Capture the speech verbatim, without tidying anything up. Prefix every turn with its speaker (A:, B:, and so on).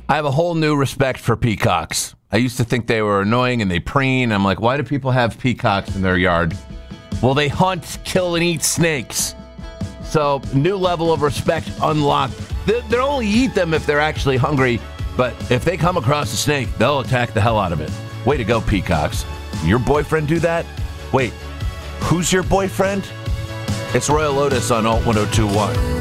A: I have a whole new respect for peacocks. I used to think they were annoying and they preen. I'm like, why do people have peacocks in their yard? Well, they hunt, kill, and eat snakes. So, new level of respect unlocked. They, they'll only eat them if they're actually hungry, but if they come across a snake, they'll attack the hell out of it. Way to go, peacocks. Your boyfriend do that? Wait, who's your boyfriend? It's Royal Lotus on Alt one oh two one.